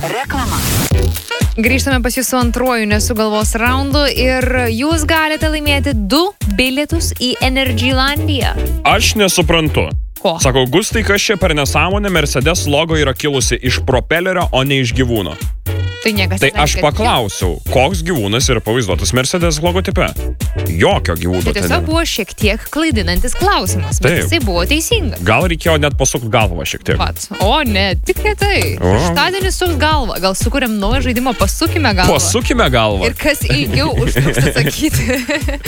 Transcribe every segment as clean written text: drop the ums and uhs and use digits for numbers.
Reklama. Grįžtame pas jūsų antruoju nesugalvos raundu ir jūs galite laimėti 2 bilietus į Energylandiją. Aš nesuprantu. Ko? Sako, Gustai, kas čia per nesąmonę, Mercedes logo yra kilusi iš propelerio, o ne iš gyvūno. Tai niekas Tai aš paklausiau, koks gyvūnas yra pavaizduotas Mercedes logotipe. Jokio gyvūno. Tai tiesiog buvo šiek tiek klaidinantis klausimas, bet jisai buvo teisingas. Gal reikėjo net pasukti galvą šiek tiek. Pat. O ne, tik ne tai. Šeštadienį suks galvą. Gal sukūrėm naują žaidimą, pasukime galvą. Pasukime galvą. Ir kas ilgiau užtruks atsakyti.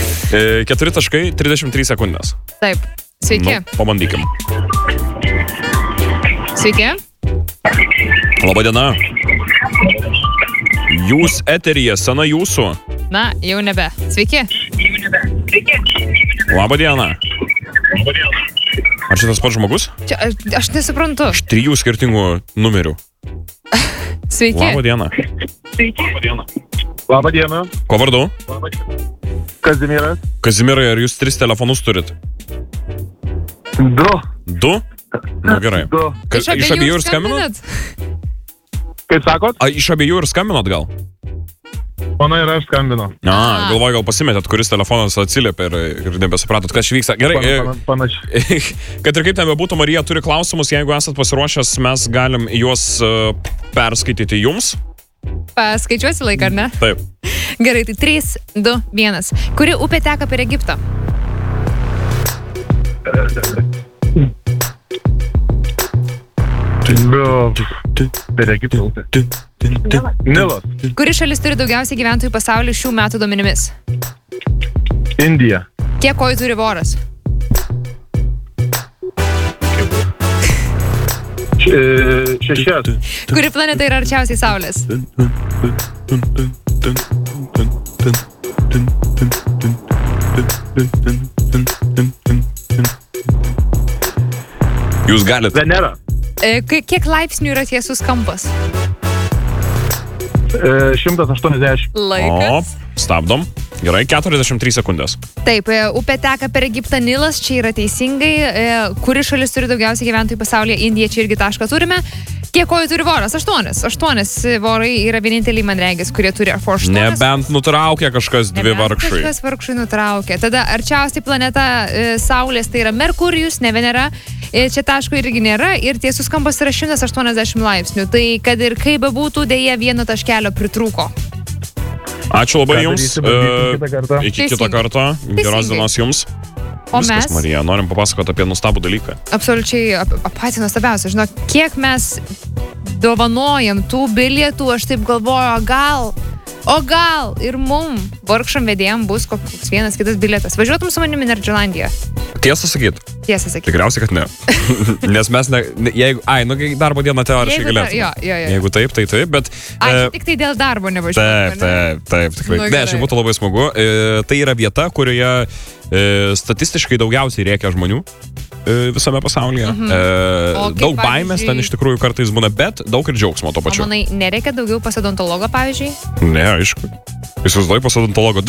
4:33 sekundės. Taip. Sveiki. Pabandykim. Sveiki. Labadiena. Jūs eteryje, sena jūsų. Na, jau nebe. Sveiki. Labadiena. Ar čia tas pats žmogus? Čia, aš nesuprantu. Iš 3 skirtingų numerių. Sveiki. Labadiena. Labadiena. Ko vardu? Kazimieras. Kazimierai, ar jūs 3 telefonus turit? 2. 2? Nu gerai. 2. Iš abiejų ir skambinot? Kaip sakot? Iš abiejų ir skambinot gal? Mano ir aš skambinu. Galvoju, gal pasimetėt, kuris telefonas atsiliepė ir nebesupratot, kas vyksta. Gerai, Panašiai. kad ir kaip ten bebūtų, Marija turi klausimus, jeigu esat pasiruošęs, mes galim juos perskaityti jums. Paskaičiuosi laiką, ar ne? Taip. Gerai, tai 3, 2, 1. Kuri upė teka per Egiptą? Per Egiptą upę. Nilas. Kuri šalis turi daugiausiai gyventojų pasaulyje šių metų duomenimis? Indija. Kiek kojų turi voras? 6. Kuri planeta yra arčiausiai Saulės? Jūs galit. Venera. Kiek laipsnių yra tiesus kampas? 180. Laikas. Stabdom. Gerai, 43 sekundės. Taip, upė teka per Egiptą, Nilas, čia yra teisingai. Kuri šalis turi daugiausiai gyventojų pasaulyje? Indija, čia irgi tašką turime. Kiek kojų turi voras? 8. 8 vorai yra vieninteliai, man regis, kurie turi po 8. Nebent nutraukė kažkas 2 vargšai. Kažkas vargšai nutraukė. Tada arčiausiai planeta Saulės tai yra Merkurijus, ne Venera. Čia taško irgi nėra ir tiesus kampas yra 180 laipsnių. Tai kad ir kaip bebūtų, dėja vieno taškelio pritrūko. Ačiū labai jums. Iki kito karto. Geros Teisingai. dienos jums. O Viskas, mes? Marija, norim papasakoti apie nuostabų dalyką. Absoliučiai patį nuostabiausia. Žinok, kiek mes dovanojam tų bilietų, aš taip galvoju, o gal ir mum, vargšam vedėjam, bus koks vienas kitas bilietas. Važiuotum su manimi Energylandiją? Tiesą sakyt? Tiesą sakyt. Tikriausiai, kad ne. Nes mes, jeigu, darbo dieną teoriškai galėtume. Jo. Jeigu taip, tai taip, bet... Tik tai dėl darbo nevažiuotum. Taip, tikrai. Ne, šiaip būtų labai smagu. Tai yra vieta, kurioje statistiškai daugiausiai rėkia žmonių visame pasaulyje. Daug baimės ten iš tikrųjų kartais būna, bet daug ir džiaugsmo to pačiu. O manai, nereikia daugiau pas odontologą, pavyzdžiui? Ne, aišku. Įsivaizduoju pas odontologą.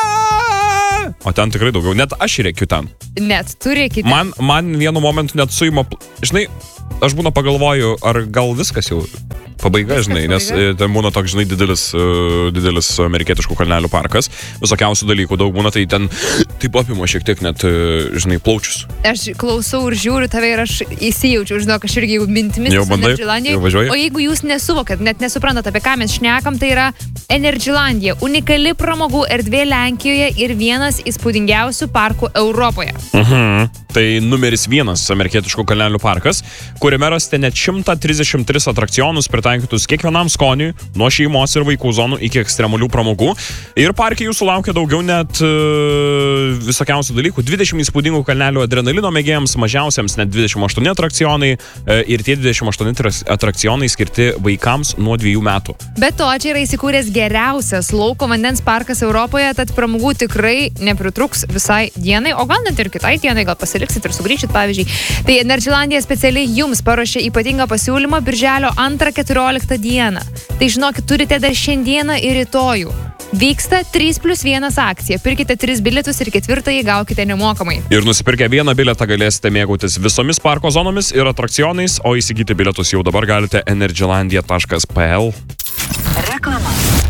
O ten tikrai daugiau. Net aš rėkiu ten. Net, tu rėki. Man vienu momentu net suima... Žinai, aš būna pagalvoju, ar gal viskas jau pabaiga, žinai, nes ten būna toks, žinai, didelis amerikietiškų kalnelių parkas, visokiausių dalykų daug būna, tai ten taip apima šiek tiek net, žinai, plaučius. Aš klausau ir žiūriu tave ir aš įsijaučiu, žinok, aš irgi jau mintimis jau bandai, jau važiuoji. O jeigu jūs nesuvokat, net nesuprantat, apie ką mes šnekam, tai yra Energylandija, unikali pramogų erdvė Lenkijoje ir vienas įspūdingiausių parkų Europoje. Tai numeris 1 amerikietiškų kalnelių parkas, kuriame rasite net 133 atrakcionus pritaikytus kiekvienam skoniui, nuo šeimos ir vaikų zonų iki ekstremalių pramogų. Ir parke jūsų laukia daugiau net visokiausių dalykų. 20 įspūdingų kalnelių adrenalino mėgėjams, mažiausiams net 28 atrakcionai ir tie 28 atrakcionai skirti vaikams nuo 2 metų. Be to, čia yra įsikūręs geriausias lauko vandens parkas Europoje, tad pramogų tikrai nepritruks visai dienai, o gal net ir kitai dienai, gal pasiliksit ir sugrįšit, pavyzdžiui. Tai Energylandija specialiai jums paruošė ypatingą pasiūlymą birželio 2-14 dieną. Tai žinokit, turite dar šiandieną ir rytojų. Vyksta 3+1 akcija. Pirkite 3 bilietus ir 4-ąjį gaukite nemokamai. Ir nusipirkę vieną bilietą galėsite mėgautis visomis parko zonomis ir atrakcionais, o įsigyti bilietus jau dabar galite energylandia.pl. Reklama.